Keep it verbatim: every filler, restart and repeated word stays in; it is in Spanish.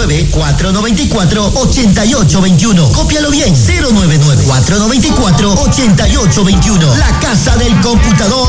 nueve, cuatro nueve cuatro, ocho ocho dos uno. Cópialo bien, cero nueve nueve, cuatro nueve cuatro, ocho ocho dos uno. La Casa del Computador.